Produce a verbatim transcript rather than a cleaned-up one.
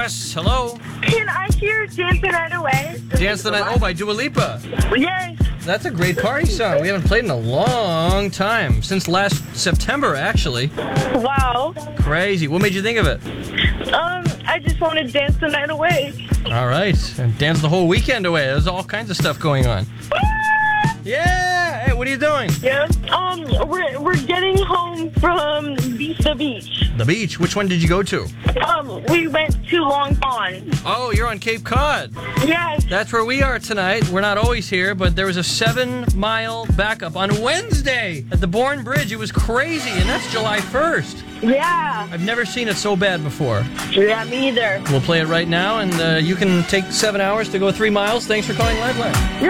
Yes, hello. Can I hear Dance the Night Away? Dance the Night Oh by Dua Lipa. Yes. That's a great party song. We haven't played in a long time. Since last September, actually. Wow. Crazy. What made you think of it? Um, I just want to dance the night away. All right. And dance the whole weekend away. There's all kinds of stuff going on. Yeah! Hey, what are you doing? Yeah. Um, we're we're getting home from beach the beach. The beach. Which one did you go to? Um, we went to Long Pond. Oh, you're on Cape Cod. Yes. That's where we are tonight. We're not always here, but there was a seven-mile backup on Wednesday at the Bourne Bridge. It was crazy, and that's July first. Yeah. I've never seen it so bad before. Yeah, me either. We'll play it right now, and uh, you can take seven hours to go three miles. Thanks for calling Liveline. You're